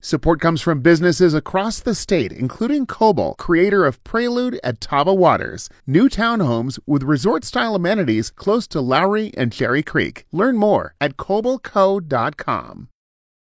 Support comes from businesses across the state, including Coble, creator of Prelude at Taba Waters, new townhomes with resort-style amenities close to Lowry and Cherry Creek. Learn more at cobleco.com.